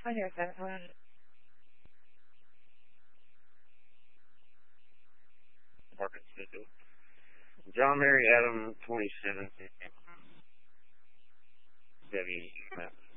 On your 7-Eleven. Market schedule. John Mary Adam 27. W.